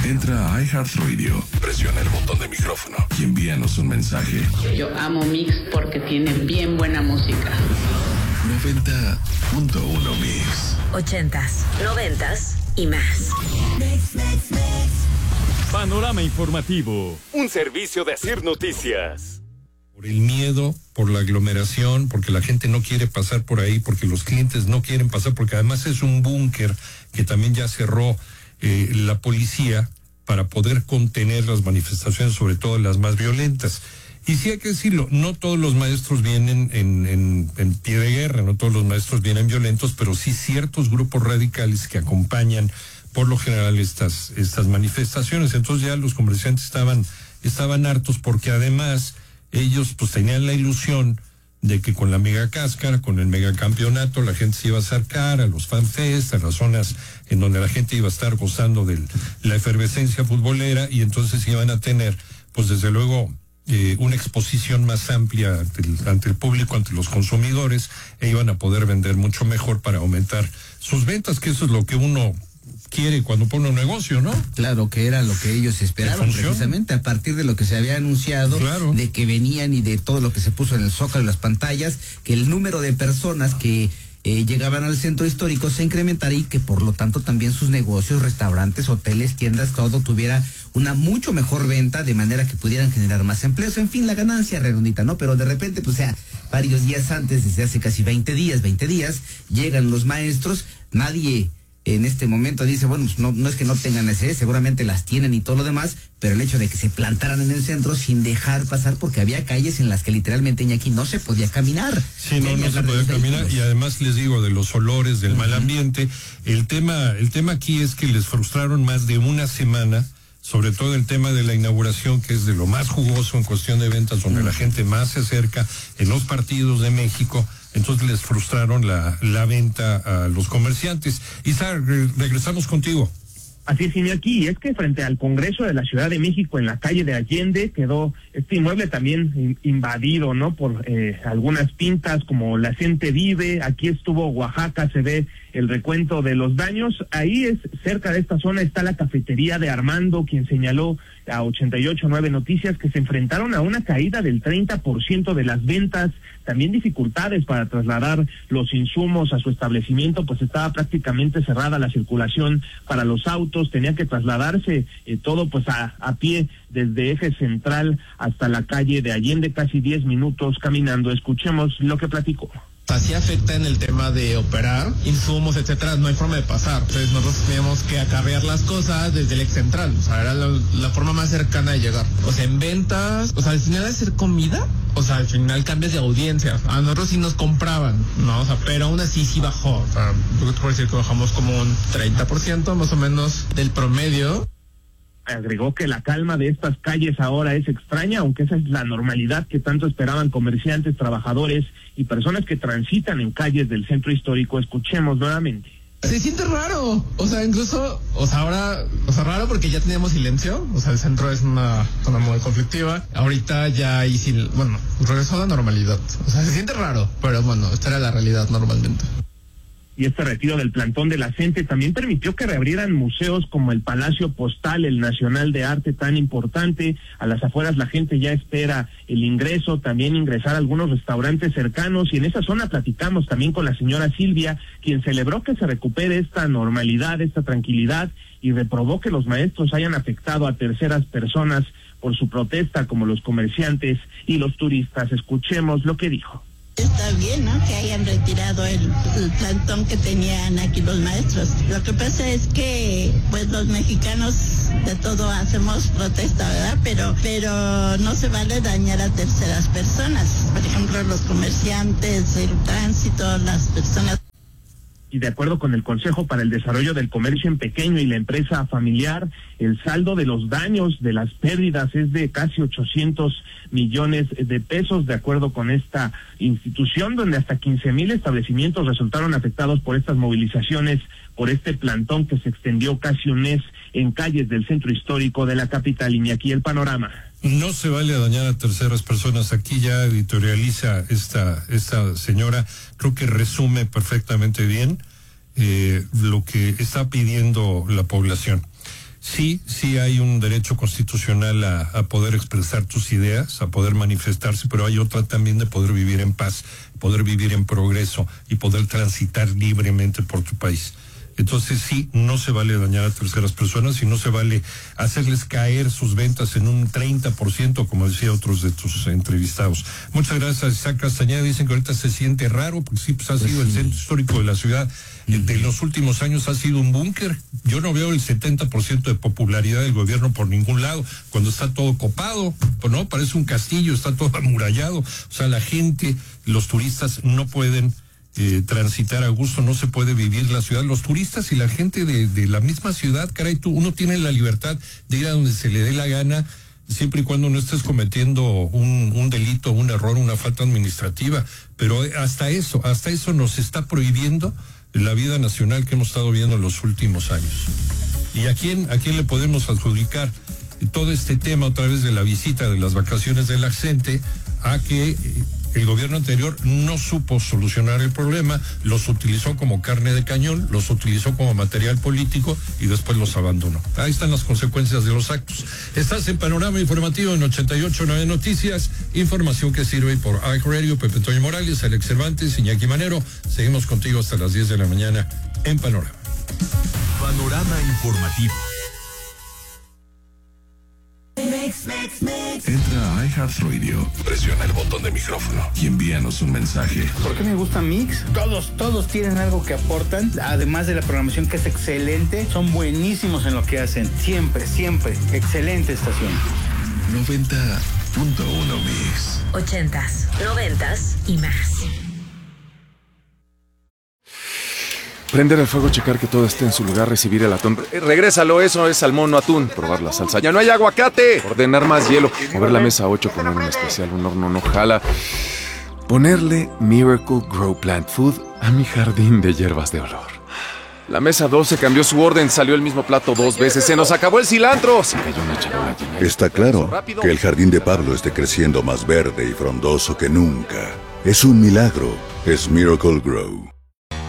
Entra a iHeartRadio, presiona el botón de micrófono y envíanos un mensaje. Yo amo Mix porque tiene bien buena música. 90.1 Mix. 80s, 90s y más. Panorama informativo, un servicio de Asir Noticias. Por el miedo, por la aglomeración, porque la gente no quiere pasar por ahí, porque los clientes no quieren pasar, porque además es un búnker que también ya cerró la policía para poder contener las manifestaciones, sobre todo las más violentas. Y sí hay que decirlo, no todos los maestros vienen en pie de guerra, no todos los maestros vienen violentos, pero sí ciertos grupos radicales que acompañan por lo general estas manifestaciones. Entonces ya los comerciantes estaban hartos, porque además ellos pues tenían la ilusión de que con la mega cáscara, con el megacampeonato, la gente se iba a acercar a los fanfest, a las zonas en donde la gente iba a estar gozando de la efervescencia futbolera, y entonces iban a tener, pues desde luego, una exposición más amplia ante el público, ante los consumidores, e iban a poder vender mucho mejor para aumentar sus ventas, que eso es lo que uno quiere cuando pone un negocio, ¿no? Claro, que era lo que ellos esperaban, precisamente a partir de lo que se había anunciado, claro, de que venían y de todo lo que se puso en el Zócalo y las pantallas, que el número de personas que llegaban al centro histórico se incrementaría, y que por lo tanto también sus negocios, restaurantes, hoteles, tiendas, todo tuviera una mucho mejor venta, de manera que pudieran generar más empleos, en fin, la ganancia redondita, ¿no? Pero de repente, pues ya varios días antes, desde hace casi 20 días, llegan los maestros, nadie en este momento dice, bueno, pues no es que no tengan necesidades, seguramente las tienen y todo lo demás, pero el hecho de que se plantaran en el centro sin dejar pasar, porque había calles en las que literalmente, Iñaki, no se podía caminar. Sí, no se podía caminar, y además les digo, de los olores, del mal ambiente. El tema aquí es que les frustraron más de una semana, sobre todo el tema de la inauguración, que es de lo más jugoso en cuestión de ventas, donde la gente más se acerca en los partidos de México. Entonces les frustraron la venta a los comerciantes. Isa, regresamos contigo. Así es, Iñaki, es que frente al Congreso de la Ciudad de México, en la calle de Allende, quedó este inmueble también invadido, ¿no?, por algunas pintas como La Gente Vive. Aquí estuvo Oaxaca, se ve el recuento de los daños. Ahí cerca de esta zona está la cafetería de Armando, quien señaló a 88.9 Noticias que se enfrentaron a una caída del 30% de las ventas, también dificultades para trasladar los insumos a su establecimiento, pues estaba prácticamente cerrada la circulación para los autos, tenía que trasladarse todo pues a pie desde Eje Central hasta la calle de Allende, casi 10 minutos caminando. Escuchemos lo que platicó. Así afecta en el tema de operar, insumos, etcétera, no hay forma de pasar. Entonces nosotros teníamos que acarrear las cosas desde el ex central, o sea, era la forma más cercana de llegar. O sea, en ventas, o sea, al final de hacer comida, o sea, al final cambias de audiencia. A nosotros sí nos compraban, ¿no? O sea, pero aún así sí bajó. O sea, yo te puedo decir que bajamos como un 30% más o menos del promedio. Agregó que la calma de estas calles ahora es extraña, aunque esa es la normalidad que tanto esperaban comerciantes, trabajadores y personas que transitan en calles del centro histórico. Escuchemos nuevamente. Se siente raro, o sea, incluso, o sea, ahora, o sea, raro porque ya teníamos silencio, o sea, el centro es una zona muy conflictiva, ahorita ya hay, bueno, regresó a la normalidad, o sea, se siente raro, pero bueno, esta era la realidad normalmente. Y este retiro del plantón de la gente también permitió que reabrieran museos como el Palacio Postal, el Nacional de Arte tan importante. A las afueras la gente ya espera el ingreso, también ingresar a algunos restaurantes cercanos, y en esa zona platicamos también con la señora Silvia, quien celebró que se recupere esta normalidad, esta tranquilidad, y reprobó que los maestros hayan afectado a terceras personas por su protesta, como los comerciantes y los turistas. Escuchemos lo que dijo. Está bien, ¿no?, que hayan retirado el plantón que tenían aquí los maestros. Lo que pasa es que, pues, los mexicanos de todo hacemos protesta, ¿verdad? Pero no se vale dañar a terceras personas. Por ejemplo, los comerciantes, el tránsito, las personas. Y de acuerdo con el Consejo para el Desarrollo del Comercio en Pequeño y la Empresa Familiar, el saldo de los daños, de las pérdidas, es de casi 800 millones de pesos, de acuerdo con esta institución, donde hasta 15,000 establecimientos resultaron afectados por estas movilizaciones, por este plantón que se extendió casi un mes en calles del centro histórico de la capital. Y aquí el panorama. No se vale dañar a terceras personas. Aquí ya editorializa esta señora, creo que resume perfectamente bien lo que está pidiendo la población. Sí hay un derecho constitucional a poder expresar tus ideas, a poder manifestarse, pero hay otra también de poder vivir en paz, poder vivir en progreso y poder transitar libremente por tu país. Entonces sí, no se vale dañar a terceras personas y no se vale hacerles caer sus ventas en un 30%, como decía otros de tus entrevistados. Muchas gracias, Isaac Castañeda. Dicen que ahorita se siente raro, porque sí, pues ha sido el centro histórico de la ciudad. De los últimos años ha sido un búnker. Yo no veo el 70% de popularidad del gobierno por ningún lado, cuando está todo copado, pues no, parece un castillo, está todo amurallado. O sea, la gente, los turistas no pueden transitar a gusto, no se puede vivir la ciudad. Los turistas y la gente de la misma ciudad, caray, uno tiene la libertad de ir a donde se le dé la gana, siempre y cuando no estés cometiendo un delito, un error, una falta administrativa. Pero hasta eso nos está prohibiendo la vida nacional que hemos estado viendo en los últimos años. ¿Y a quién le podemos adjudicar todo este tema, otra vez de la visita de las vacaciones de la gente, a que el gobierno anterior no supo solucionar el problema, los utilizó como carne de cañón, los utilizó como material político y después los abandonó? Ahí están las consecuencias de los actos. Estás en Panorama Informativo en 88.9 Noticias, información que sirve por iHeartRadio. Pepe Toño Morales, Alex Cervantes, Iñaki Manero. Seguimos contigo hasta las 10 de la mañana en Panorama. Panorama Informativo. Entra a iHeartRadio, presiona el botón de micrófono y envíanos un mensaje. ¿Por qué me gusta Mix? Todos tienen algo que aportan, además de la programación que es excelente, son buenísimos en lo que hacen, siempre, excelente estación. 90.1 Mix. 80s, 90s y más. Prender el fuego, checar que todo esté en su lugar, recibir el atún. Regrésalo, eso es salmón, no atún. Probar la salsa, ya no hay aguacate. Ordenar más hielo. Mover la mesa 8, poner un especial, un horno no jala. Ponerle Miracle Grow Plant Food a mi jardín de hierbas de olor. La mesa 12 cambió su orden, salió el mismo plato 2 veces. Se nos acabó el cilantro. Se cayó una charola llena. Está claro que el jardín de Pablo esté creciendo más verde y frondoso que nunca. Es un milagro. Es Miracle Grow.